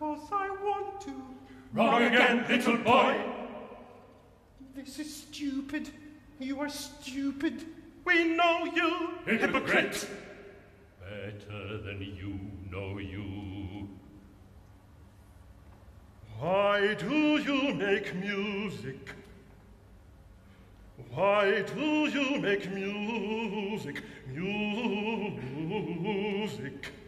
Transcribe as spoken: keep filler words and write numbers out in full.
Because I want to. Wrong again, little boy. This is stupid. You are stupid. We know you. Hypocrite. Better than you know you. Why do you make music? Why do you make music? Music.